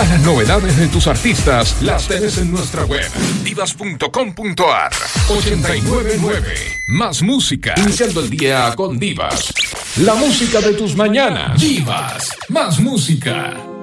Todas las novedades de tus artistas las tenés en nuestra web divas.com.ar. 899 más música. Iniciando el día con Divas. La música de tus mañanas. Divas, más música.